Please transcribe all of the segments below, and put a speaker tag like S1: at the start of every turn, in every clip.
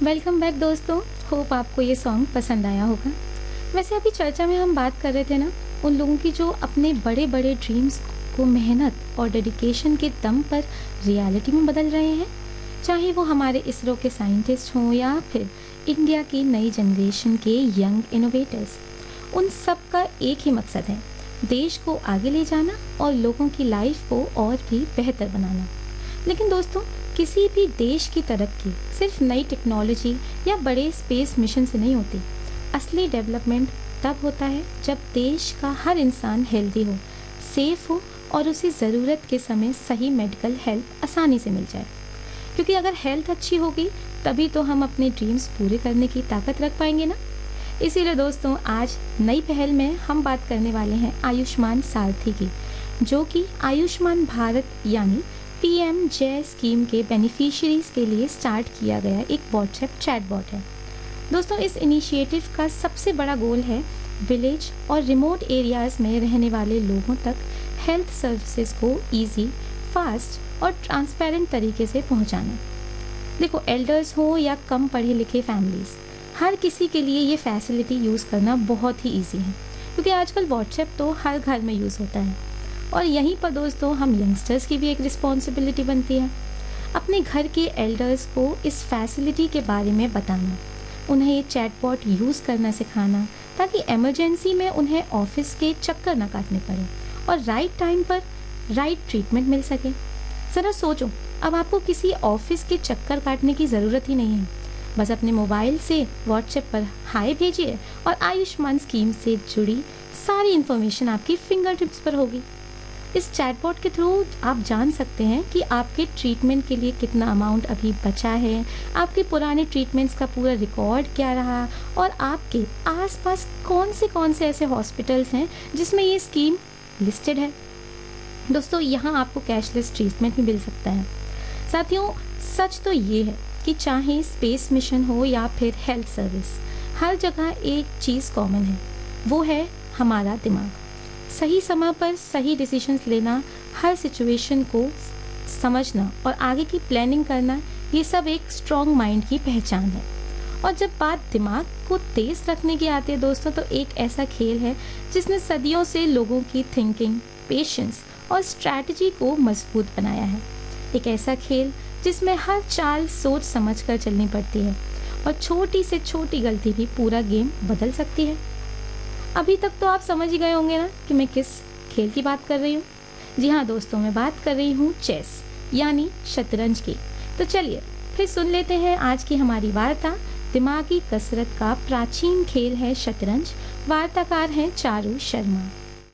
S1: Welcome back दोस्तों। Hope आपको ये सॉन्ग पसंद आया होगा। वैसे अभी चर्चा में हम बात कर रहे थे ना, उन लोगों की जो अपने बड़े बड़े ड्रीम्स को मेहनत और डेडिकेशन के दम पर रियलिटी में बदल रहे हैं। चाहे वो हमारे इसरो के साइंटिस्ट हों या फिर इंडिया की नई जनरेशन के यंग इनोवेटर्स, उन सब का एक ही मकसद है, देश को आगे ले जाना और लोगों की लाइफ को और भी बेहतर बनाना। लेकिन दोस्तों, किसी भी देश की तरक्की सिर्फ नई टेक्नोलॉजी या बड़े स्पेस मिशन से नहीं होती। असली डेवलपमेंट तब होता है जब देश का हर इंसान हेल्दी हो, सेफ हो और उसे ज़रूरत के समय सही मेडिकल हेल्प आसानी से मिल जाए। क्योंकि अगर हेल्थ अच्छी होगी तभी तो हम अपने ड्रीम्स पूरे करने की ताकत रख पाएंगे ना। इसीलिए दोस्तों, आज नई पहल में हम बात करने वाले हैं आयुष्मान सारथी की, जो कि आयुष्मान भारत यानी पीएमजे स्कीम के बेनिफिशियरीज के लिए स्टार्ट किया गया एक व्हाट्सएप चैटबॉट है। दोस्तों, इस इनिशिएटिव का सबसे बड़ा गोल है विलेज और रिमोट एरियाज़ में रहने वाले लोगों तक हेल्थ सर्विसेज को इजी, फास्ट और ट्रांसपेरेंट तरीके से पहुंचाना। देखो, एल्डर्स हो या कम पढ़े लिखे फैमिलीज़, हर किसी के लिए ये फैसिलिटी यूज़ करना बहुत ही ईजी है, क्योंकि आजकल व्हाट्सएप तो हर घर में यूज़ होता है। और यहीं पर दोस्तों, हम यंगस्टर्स की भी एक रिस्पॉन्सिबिलिटी बनती है अपने घर के एल्डर्स को इस फैसिलिटी के बारे में बताना, उन्हें ये चैटबॉट यूज़ करना सिखाना, ताकि इमरजेंसी में उन्हें ऑफिस के चक्कर ना काटने पड़े और राइट टाइम पर राइट ट्रीटमेंट मिल सके। ज़रा सोचो, अब आपको किसी ऑफिस के चक्कर काटने की ज़रूरत ही नहीं है। बस अपने मोबाइल से व्हाट्सएप पर हाय भेजिए और आयुष्मान स्कीम से जुड़ी सारी इन्फॉर्मेशन आपकी फिंगर टिप्स पर होगी। इस चैटबॉट के थ्रू आप जान सकते हैं कि आपके ट्रीटमेंट के लिए कितना अमाउंट अभी बचा है, आपके पुराने ट्रीटमेंट्स का पूरा रिकॉर्ड क्या रहा और आपके आसपास कौन से ऐसे हॉस्पिटल्स हैं जिसमें ये स्कीम लिस्टेड है। दोस्तों, यहाँ आपको कैशलेस ट्रीटमेंट भी मिल सकता है। साथियों, सच तो ये है कि चाहे स्पेस मिशन हो या फिर हेल्थ सर्विस, हर जगह एक चीज़ कॉमन है, वो है हमारा दिमाग। सही समय पर सही डिसीजंस लेना, हर सिचुएशन को समझना और आगे की प्लानिंग करना, ये सब एक स्ट्रॉन्ग माइंड की पहचान है। और जब बात दिमाग को तेज रखने की आती है दोस्तों, तो एक ऐसा खेल है जिसने सदियों से लोगों की थिंकिंग, पेशेंस और स्ट्रैटेजी को मजबूत बनाया है। एक ऐसा खेल जिसमें हर चाल सोच समझ कर चलनी पड़ती है और छोटी से छोटी गलती भी पूरा गेम बदल सकती है। अभी तक तो आप समझ ही गए होंगे ना कि मैं किस खेल की बात कर रही हूँ। जी हाँ दोस्तों, मैं बात कर रही हूँ चेस यानी शतरंज की। तो चलिए फिर सुन लेते हैं आज की हमारी वार्ता। दिमागी कसरत का प्राचीन खेल है शतरंज। वार्ताकार हैं चारू शर्मा।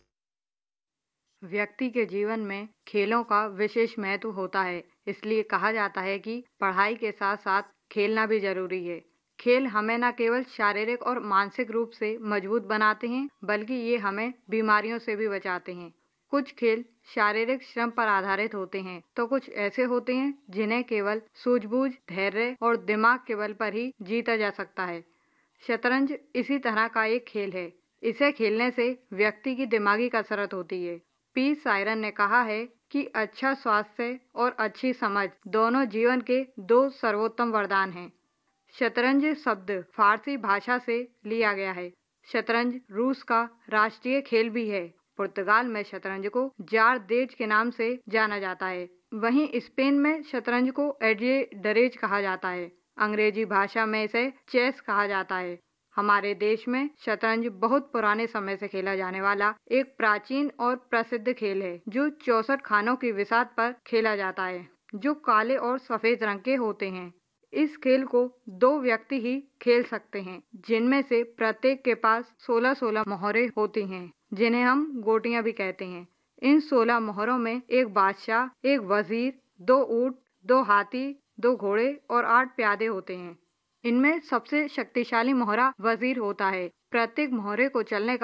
S2: व्यक्ति के जीवन में खेलों का विशेष महत्व होता है, इसलिए कहा जाता है कि पढ़ाई के साथ साथ खेलना भी जरूरी है। खेल हमें न केवल शारीरिक और मानसिक रूप से मजबूत बनाते हैं, बल्कि ये हमें बीमारियों से भी बचाते हैं। कुछ खेल शारीरिक श्रम पर आधारित होते हैं, तो कुछ ऐसे होते हैं जिन्हें केवल सूझबूझ, धैर्य और दिमाग के बल पर ही जीता जा सकता है। शतरंज इसी तरह का एक खेल है। इसे खेलने से व्यक्ति की दिमागी कसरत होती है। पी सायरन ने कहा है कि अच्छा स्वास्थ्य और अच्छी समझ दोनों जीवन के दो सर्वोत्तम वरदान हैं। शतरंज शब्द फारसी भाषा से लिया गया है। शतरंज रूस का राष्ट्रीय खेल भी है। पुर्तगाल में शतरंज को जार देज के नाम से जाना जाता है। वहीं स्पेन में शतरंज को एडिडरेज कहा जाता है। अंग्रेजी भाषा में इसे चेस कहा जाता है। हमारे देश में शतरंज बहुत पुराने समय से खेला जाने वाला एक प्राचीन और प्रसिद्ध खेल है, जो 64 खानों की बिसात पर खेला जाता है, जो काले और सफेद रंग के होते हैं। इस खेल को दो व्यक्ति ही खेल सकते हैं, जिनमें से प्रत्येक के पास 16-16 मोहरे होती हैं, जिन्हें हम गोटियां भी कहते हैं। इन 16 मोहरों में एक बादशाह, एक वजीर, 2 ऊंट, 2 हाथी, 2 घोड़े और 8 प्यादे होते हैं। इनमें सबसे शक्तिशाली मोहरा वजीर होता है। प्रत्येक मोहरे को चलने